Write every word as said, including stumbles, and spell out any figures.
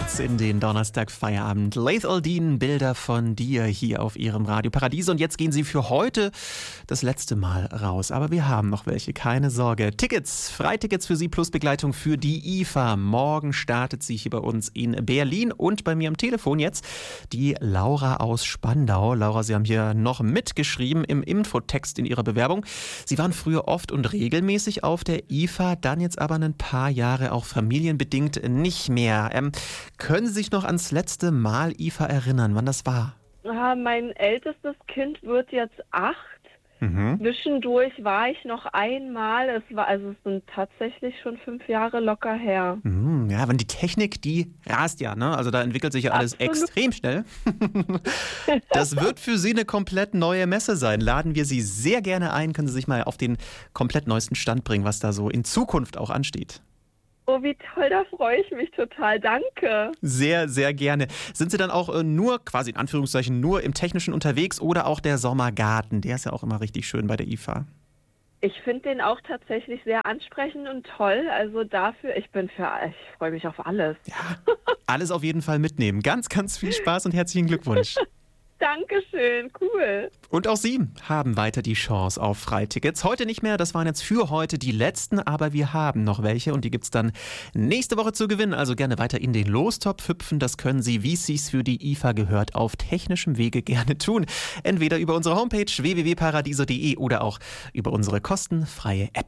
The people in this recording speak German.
geht's in den Donnerstag-Feierabend. Laith Al-Deen, Bilder von dir hier auf ihrem Radio Paradies. Und jetzt gehen sie für heute das letzte Mal raus. Aber wir haben noch welche, keine Sorge. Tickets, Freitickets für Sie plus Begleitung für die I F A. Morgen startet sie hier bei uns in Berlin. Und bei mir am Telefon jetzt die Laura aus Spandau. Laura, Sie haben hier noch mitgeschrieben im Infotext in Ihrer Bewerbung. Sie waren früher oft und regelmäßig auf der I F A, dann jetzt aber ein paar Jahre auch familienbedingt nicht mehr. Ähm, können Sie sich noch ans letzte Mal I F A erinnern, wann das war? Ah, mein ältestes Kind wird jetzt acht. Mhm. Zwischendurch war ich noch einmal. Es war, also es sind tatsächlich schon fünf Jahre locker her. Mhm, ja, wenn die Technik, die rast ja, ne? Also da entwickelt sich ja alles Absolut. extrem schnell. Das wird für Sie eine komplett neue Messe sein. Laden wir Sie sehr gerne ein. Können Sie sich mal auf den komplett neuesten Stand bringen, was da so in Zukunft auch ansteht. Oh, wie toll, da freue ich mich total. Danke. Sehr, sehr gerne. Sind Sie dann auch äh, nur, quasi in Anführungszeichen, nur im Technischen unterwegs oder auch der Sommergarten? Der ist ja auch immer richtig schön bei der I F A. Ich finde den auch tatsächlich sehr ansprechend und toll. Also dafür, ich bin für, ich freue mich auf alles. Ja, alles auf jeden Fall mitnehmen. Ganz, ganz viel Spaß und herzlichen Glückwunsch. Dankeschön, cool. Und auch Sie haben weiter die Chance auf Freitickets. Heute nicht mehr, das waren jetzt für heute die letzten, aber wir haben noch welche und die gibt es dann nächste Woche zu gewinnen. Also gerne weiter in den Lostopf hüpfen. Das können Sie, wie es sich für die I F A gehört, auf technischem Wege gerne tun. Entweder über unsere Homepage w w w punkt paradiso punkt d e oder auch über unsere kostenfreie App.